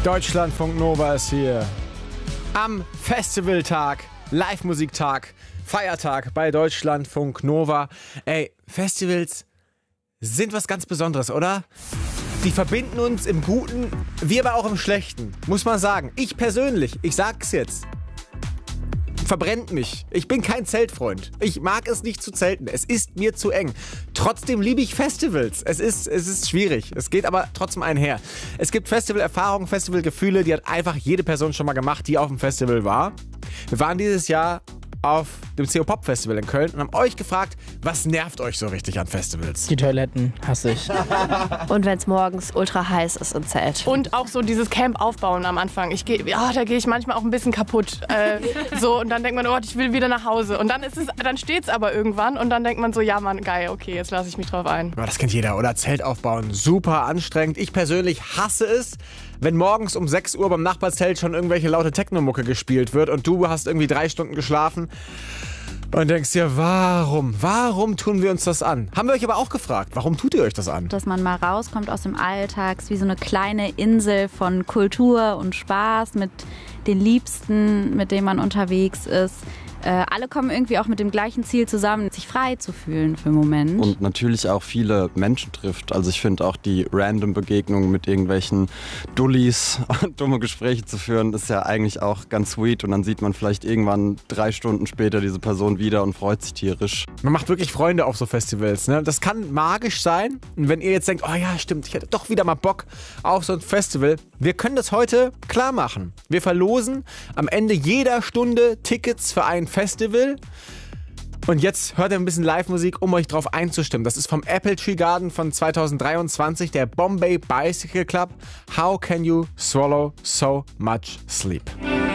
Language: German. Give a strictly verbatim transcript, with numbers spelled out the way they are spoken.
Deutschlandfunk Nova ist hier. Am Festivaltag, Live-Musiktag, Feiertag bei Deutschlandfunk Nova. Ey, Festivals sind was ganz Besonderes, oder? Die verbinden uns im Guten, wie aber auch im Schlechten, muss man sagen. Ich persönlich, ich sag's jetzt, verbrennt mich. Ich bin kein Zeltfreund. Ich mag es nicht zu zelten. Es ist mir zu eng. Trotzdem liebe ich Festivals. Es ist, es ist schwierig. Es geht aber trotzdem einher. Es gibt Festivalerfahrungen, Festivalgefühle, die hat einfach jede Person schon mal gemacht, die auf dem Festival war. Wir waren dieses Jahr auf dem C O Pop Festival in Köln und haben euch gefragt, was nervt euch so richtig an Festivals? Die Toiletten hasse ich. Und wenn es morgens ultra heiß ist im Zelt. Und auch so dieses Camp aufbauen am Anfang. Ich geh, ja, da gehe ich manchmal auch ein bisschen kaputt. Äh, so, und dann denkt man, oh, ich will wieder nach Hause. Und dann, ist es, dann steht es aber irgendwann und dann denkt man so, ja Mann, geil, okay, jetzt lasse ich mich drauf ein. Ja, das kennt jeder, oder? Zelt aufbauen, super anstrengend. Ich persönlich hasse es, wenn morgens um sechs Uhr beim Nachbarzelt schon irgendwelche laute Techno-Mucke gespielt wird und du hast irgendwie drei Stunden geschlafen und denkst dir, warum? Warum tun wir uns das an? Haben wir euch aber auch gefragt, warum tut ihr euch das an? Dass man mal rauskommt aus dem Alltag, ist wie so eine kleine Insel von Kultur und Spaß mit den Liebsten, mit denen man unterwegs ist. Äh, alle kommen irgendwie auch mit dem gleichen Ziel zusammen, sich frei zu fühlen für einen Moment. Und natürlich auch viele Menschen trifft. Also ich finde auch die random Begegnungen mit irgendwelchen Dullis, dumme Gespräche zu führen, ist ja eigentlich auch ganz sweet. Und dann sieht man vielleicht irgendwann drei Stunden später diese Person wieder und freut sich tierisch. Man macht wirklich Freunde auf so Festivals, ne? Das kann magisch sein. Und wenn ihr jetzt denkt, oh ja, stimmt, ich hätte doch wieder mal Bock auf so ein Festival. Wir können das heute klar machen. Wir verlosen am Ende jeder Stunde Tickets für ein Festival. Und jetzt hört ihr ein bisschen Live-Musik, um euch drauf einzustimmen. Das ist vom Apple Tree Garden von zwanzig dreiundzwanzig, der Bombay Bicycle Club. How can you swallow so much sleep?